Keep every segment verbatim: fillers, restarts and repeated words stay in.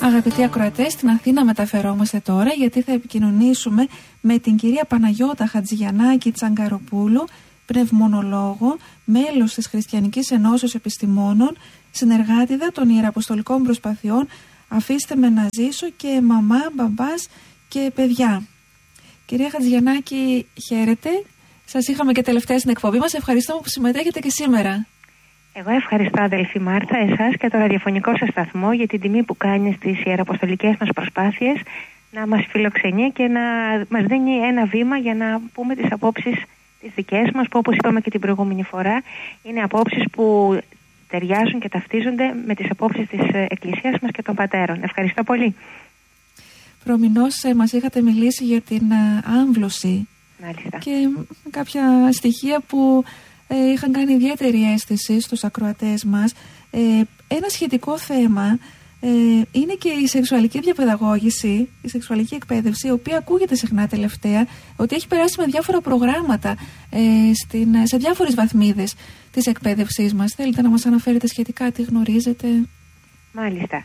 Αγαπητοί ακροατές, στην Αθήνα μεταφερόμαστε τώρα, γιατί θα επικοινωνήσουμε με την κυρία Παναγιώτα Χατζηγιαννάκη Τσαγκαροπούλου, πνευμονολόγο, μέλος της Χριστιανικής Ενώσεως Επιστημόνων, συνεργάτηδα των Ιεραποστολικών Προσπαθειών Αφήστε με να ζήσω και μαμά, μπαμπάς και παιδιά. Κυρία Χατζηγιαννάκη, χαίρετε. Σας είχαμε και τελευταία στην εκπομπή μας. Ευχαριστώ που συμμετέχετε και σήμερα. Εγώ ευχαριστώ, αδελφή Μάρθα, εσάς και το ραδιοφωνικό σας σταθμό για την τιμή που κάνει στις ιεραποστολικές μας προσπάθειες να μας φιλοξενεί και να μας δίνει ένα βήμα για να πούμε τις απόψεις τις δικές μας, που όπως είπαμε και την προηγούμενη φορά, είναι απόψεις που ταιριάζουν και ταυτίζονται με τις απόψεις της Εκκλησίας μας και των πατέρων. Ευχαριστώ πολύ. Προμηνώς ε, μας είχατε μιλήσει για την ε, άμβλωση. Μάλιστα. Και κάποια στοιχεία που ε, είχαν κάνει ιδιαίτερη αίσθηση στους ακροατές μας. Ε, ένα σχετικό θέμα ε, είναι και η σεξουαλική διαπαιδαγώγηση, η σεξουαλική εκπαίδευση, η οποία ακούγεται συχνά τελευταία ότι έχει περάσει με διάφορα προγράμματα ε, στην, σε διάφορες βαθμίδες της εκπαίδευσής μας. Θέλετε να μας αναφέρετε σχετικά τι γνωρίζετε? Μάλιστα.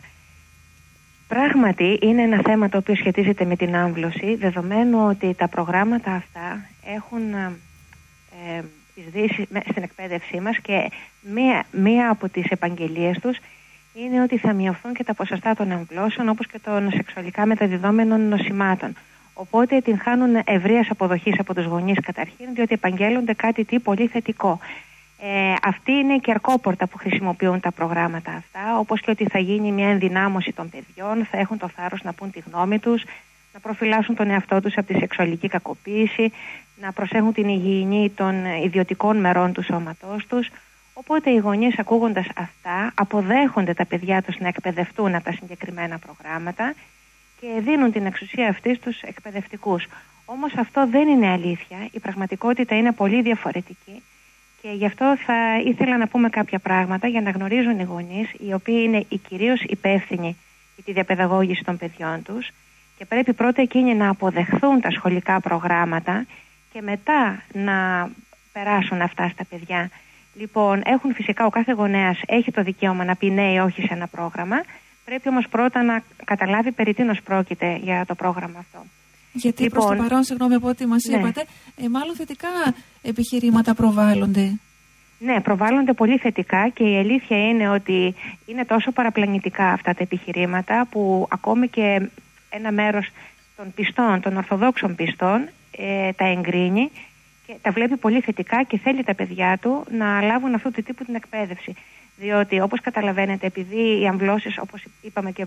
Πράγματι είναι ένα θέμα το οποίο σχετίζεται με την άμβλωση, δεδομένου ότι τα προγράμματα αυτά έχουν ε, εισδύσει στην εκπαίδευσή μας και μία, μία από τις επαγγελίες τους είναι ότι θα μειωθούν και τα ποσοστά των αμβλώσεων, όπως και των σεξουαλικά μεταδιδόμενων νοσημάτων. Οπότε την χάνουν ευρείας αποδοχής από τους γονείς καταρχήν, διότι επαγγέλλονται κάτι τι πολύ θετικό. Ε, αυτή είναι η κερκόπορτα που χρησιμοποιούν τα προγράμματα αυτά, όπως και ότι θα γίνει μια ενδυνάμωση των παιδιών, θα έχουν το θάρρος να πούν τη γνώμη τους, να προφυλάσσουν τον εαυτό τους από τη σεξουαλική κακοποίηση, να προσέχουν την υγιεινή των ιδιωτικών μερών του σώματός τους. Οπότε οι γονείς, ακούγοντας αυτά, αποδέχονται τα παιδιά τους να εκπαιδευτούν από τα συγκεκριμένα προγράμματα και δίνουν την εξουσία αυτή στους εκπαιδευτικούς. Όμως αυτό δεν είναι αλήθεια, η πραγματικότητα είναι πολύ διαφορετική. Και γι' αυτό θα ήθελα να πούμε κάποια πράγματα για να γνωρίζουν οι γονείς, οι οποίοι είναι οι κυρίως υπεύθυνοι για τη διαπαιδαγώγηση των παιδιών τους και πρέπει πρώτα εκείνοι να αποδεχθούν τα σχολικά προγράμματα και μετά να περάσουν αυτά στα παιδιά. Λοιπόν, έχουν φυσικά, ο κάθε γονέας έχει το δικαίωμα να πει ναι ή όχι σε ένα πρόγραμμα, πρέπει όμως πρώτα να καταλάβει περί τίνος πρόκειται για το πρόγραμμα αυτό. Γιατί λοιπόν, προς το παρόν, συγγνώμη από ό,τι μας ναι. είπατε, ε, μάλλον θετικά επιχειρήματα προβάλλονται. Ναι, προβάλλονται πολύ θετικά και η αλήθεια είναι ότι είναι τόσο παραπλανητικά αυτά τα επιχειρήματα που ακόμη και ένα μέρος των πιστών, των ορθοδόξων πιστών, ε, τα εγκρίνει και τα βλέπει πολύ θετικά και θέλει τα παιδιά του να λάβουν αυτού του τύπου την εκπαίδευση. Διότι, όπως καταλαβαίνετε, επειδή οι αμβλώσεις, όπως είπαμε και